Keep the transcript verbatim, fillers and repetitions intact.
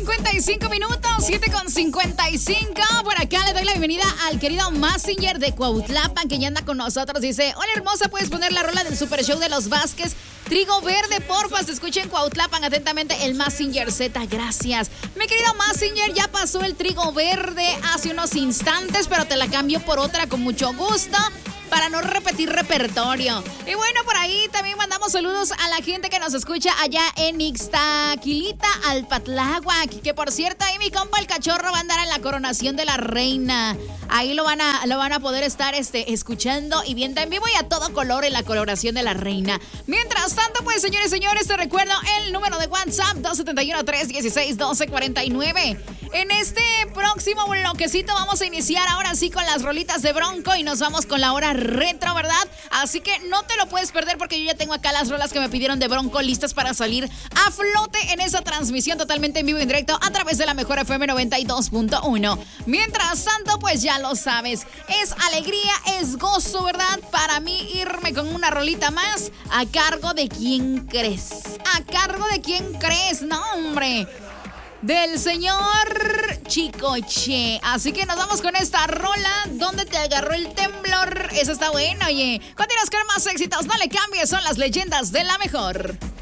cincuenta y cinco minutos, siete con cincuenta y cinco. Por acá le doy la bienvenida al querido Massinger de Cuautlapan, que ya anda con nosotros. Dice, hola hermosa, ¿puedes poner la rola del Super Show de los Vázquez? Trigo Verde, porfa, se escucha en Cuautlapan. Atentamente, el Massinger Z, gracias. Mi querido Massinger, ya pasó el Trigo Verde hace unos instantes, pero te la cambio por otra con mucho gusto, para no repetir repertorio. Y bueno, por ahí también mandamos saludos a la gente que nos escucha allá en Ixtaquilita, Alpatláhuac, que por cierto, ahí mi compa el Cachorro va a andar en la coronación de la reina. Ahí lo van a, lo van a poder estar este, escuchando y viendo en vivo y a todo color en la coronación de la reina. Mientras tanto, pues señores y señores, te recuerdo el número de WhatsApp, dos siete uno, tres uno seis, uno dos cuatro nueve. En este próximo bloquecito vamos a iniciar ahora sí con las rolitas de Bronco y nos vamos con la hora retro, ¿verdad? Así que no te lo puedes perder porque yo ya tengo acá las rolas que me pidieron de Bronco listas para salir a flote en esa transmisión totalmente en vivo y en directo a través de la mejor F M noventa y dos punto uno. Mientras tanto, pues ya lo sabes, es alegría, es gozo, ¿verdad? Para mí irme con una rolita más a cargo de quién crees. A cargo de quién crees, no hombre, del señor Chicoche. Así que nos vamos con esta rola, donde te agarró el temblor. Eso está bueno, oye. Continuas con más éxitos, no le cambies, son las leyendas de la mejor.